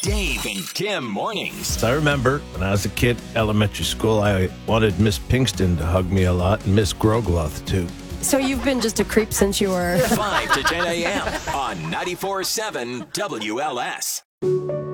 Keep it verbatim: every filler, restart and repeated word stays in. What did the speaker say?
Dave and Kim mornings. I remember when I was a kid, elementary school, I wanted Miss Pinkston to hug me a lot, and Miss Grogloth, too. So you've been just a creep since you were... five to ten a.m. on ninety-four point seven W L S.